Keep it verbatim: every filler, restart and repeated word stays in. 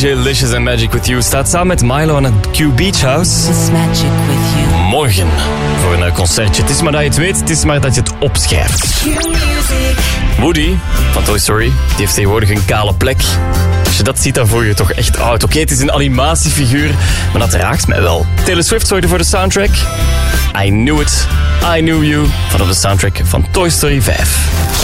J. Licious en Magic With You staat samen met Milo aan het Q Beach House. It's magic with you. Morgen voor een concertje. Het is maar dat je het weet, het is maar dat je het opschrijft. Woody van Toy Story, die heeft tegenwoordig een kale plek. Als je dat ziet, dan voel je je toch echt oud. Oké, okay, het is een animatiefiguur, maar dat raakt mij wel. Taylor Swift zorgde voor de soundtrack. I Knew It, I Knew You, van op de soundtrack van Toy Story vijf.